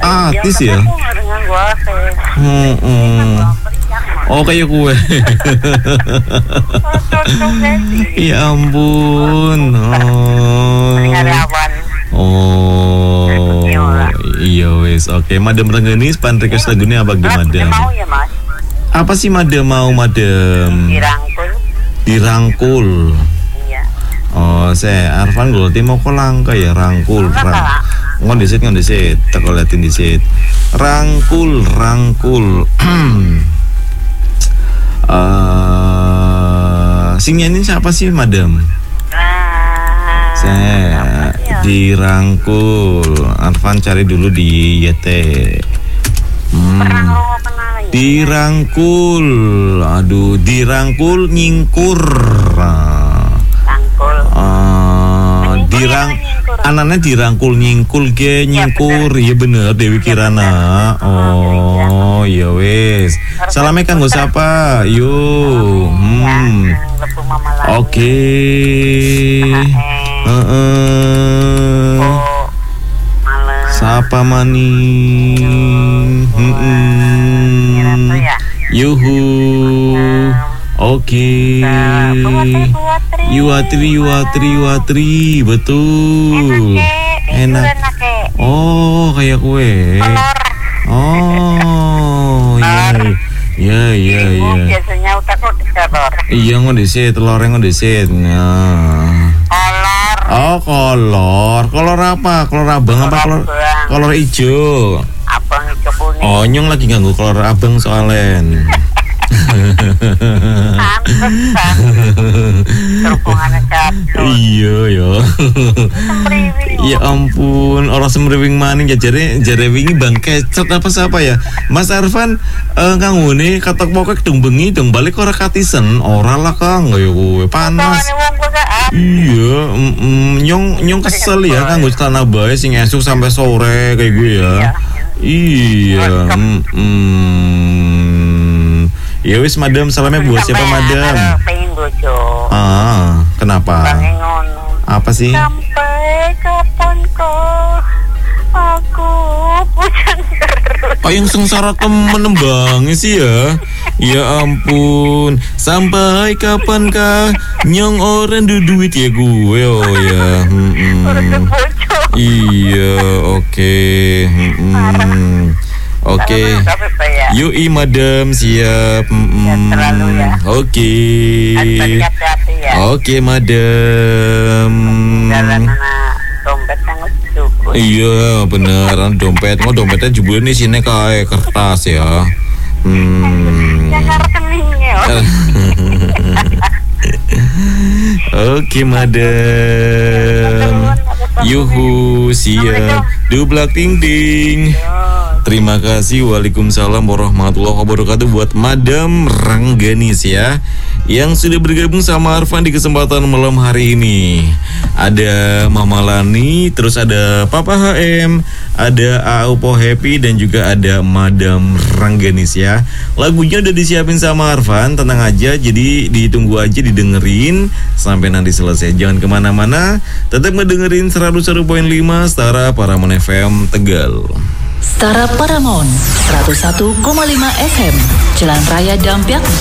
Atis ya? Oh kayak kue. Ya ampun. Oh, iya wes. Oke, Madam Rengganis, pan request lagunya apa gimana? Mau ya mas? Apa sih Madam mau Madam? Dirangkul. Iya. Oh, saya Arfan gue mau kok langka ya rangkul. Ngondisit. Tak liatin disit. Rangkul. Sing nyanyi siapa sih Madam? Saya dirangkul. Arfan cari dulu di YT. Dirangkul. Aduh, dirangkul nyingkur. Anaknya dirangkul nyingkul ge nyingkur. Iya bener Dewi Kirana. Oh, iya wes. Salamnya kanggo siapa? Yuk. Oke. Sapa maning. Yuhu. Oke. Yuatri. Betul. Enak. Oh, kayak kue. Oh, iya. Biasanya utakku telur. Iya ngondesit, telurnya ngondesit. Kolor. Kolor apa? Kolor abang apa kolor hijau? Abang hijau kuning. Oh, nyong lagi ganggu kolor abang soalnya. Iya ya. Ya ampun, orang semriwing maning ya jare wingi bang kecet apa siapa ya? Mas Arfan kangune katok pokok dong bengi dong balik ora katisen, ora lah Kang, ya kowe panas. Iya, nyong kesel ya kanggo celana bae sing esuk sampai sore kayak gue ya. Iya. Ya wis Madam, salamnya buat siapa Madam? Pengen bojo. Kenapa? Apa sih? Sampai kapan kau aku pujan terus? Oh yang sengsara menembangnya sih ya. Ya ampun. Sampai kapankah nyong orang duit ya gue? Oh ya. Iya, oke. Oke. Yui Madam siap. Oke. Oke Madam. Dompet sangat cukup. Iya beneran dompet. Dompetnya jebule nih sini kayak kertas ya. Jangan rekeningnya. Oke Madam. Yuhu siap. Dublak ting ting. Terima kasih. Waalaikumsalam warahmatullahi wabarakatuh buat Madam Rengganis ya, yang sudah bergabung sama Arfan di kesempatan malam hari ini. Ada Mama Lani, terus ada Papa HM, ada Aupo Happy, dan juga ada Madam Rengganis ya. Lagunya udah disiapin sama Arfan, tenang aja, jadi ditunggu aja, didengerin sampai nanti selesai. Jangan kemana-mana, tetap ngedengerin 101.5 Setara Paramount FM Tegal. Setara Paramount 101,5 FM Jalan Raya Dampyak,